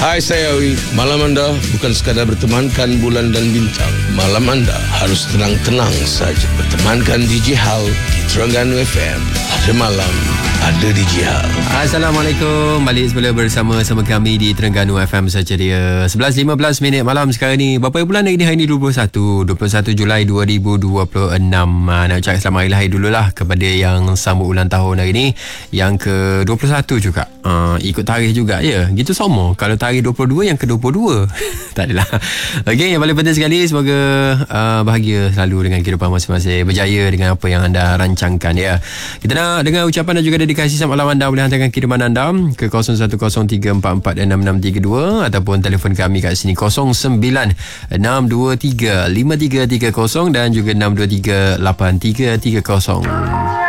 Hai, saya Awi. Malam anda bukan sekadar bertemankan bulan dan bintang. Malam anda harus tenang-tenang saja. Bertemankan DJ Hal di Terengganu FM. Ada malam, ada DJ Hal. Assalamualaikum. Balik semula bersama kami di Terengganu FM saja dia. 11.15 minit malam sekarang ni. Berapa bulan lagi ni? Hari ni 21 Julai 2026. Nak ucapkan selamat hari lahir dululah kepada yang sambut ulang tahun hari ni, yang ke-21 juga. Ikut tarikh juga ya. Gitu sama. Kalau tarikh 22, yang ke-22. Tak adalah. Okey, yang paling penting sekali, semoga bahagia selalu dengan kehidupan masing-masing, berjaya dengan apa yang anda rancangkan ya. Kita nak dengar ucapan dan juga dedikasi sama malam anda. Boleh hantarkan kiriman anda ke 0103446632 ataupun telefon kami kat sini 0962353330 dan juga 6238330.